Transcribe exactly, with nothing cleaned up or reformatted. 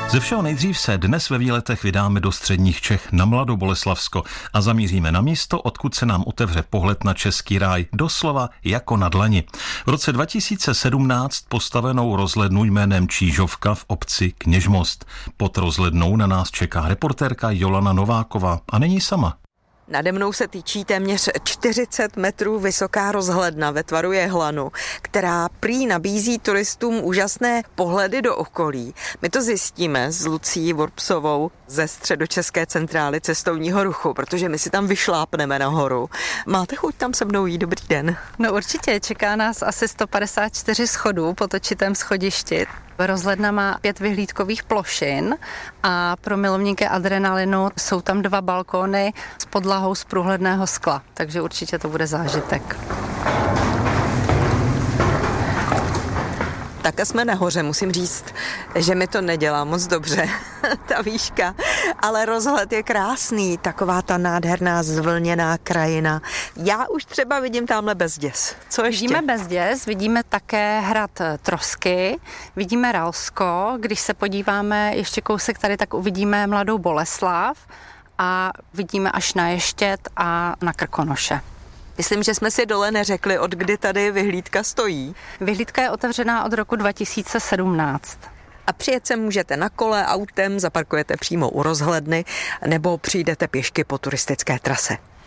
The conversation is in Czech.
Ze všeho nejdřív se dnes ve výletech vydáme do středních Čech na Mladoboleslavsko a zamíříme na místo, odkud se nám otevře pohled na český ráj, doslova jako na dlani. V roce dva tisíce sedmnáct postavenou rozhlednu jménem Čížovka v obci Kněžmost. Pod rozhlednou na nás čeká reportérka Jolana Nováková a není sama. Nade mnou se týčí téměř čtyřicet metrů vysoká rozhledna ve tvaru jehlanu, která prý nabízí turistům úžasné pohledy do okolí. My to zjistíme s Lucí Worpsovou ze Středočeské centrály cestovního ruchu, protože my si tam vyšlápneme nahoru. Máte chuť tam se mnou jít? Dobrý den. No určitě, čeká nás asi sto padesát čtyři schodů po točitém schodišti. Rozhledna má pět vyhlídkových plošin a pro milovníky adrenalinu jsou tam dva balkóny s podlahou z průhledného skla, takže určitě to bude zážitek. Tak jsme nahoře, musím říct, že mi to nedělá moc dobře, ta výška, ale rozhled je krásný, taková ta nádherná zvlněná krajina. Já už třeba vidím tamhle Bezděz. Co ještě? Vidíme Bezděz, vidíme také hrad Trosky, vidíme Ralsko, když se podíváme ještě kousek tady, tak uvidíme Mladou Boleslav a vidíme až na Ještěd a na Krkonoše. Myslím, že jsme si dole neřekli, od kdy tady vyhlídka stojí. Vyhlídka je otevřená od roku dva tisíce sedmnáct. A přijet se můžete na kole, autem, zaparkujete přímo u rozhledny nebo přijdete pěšky po turistické trase.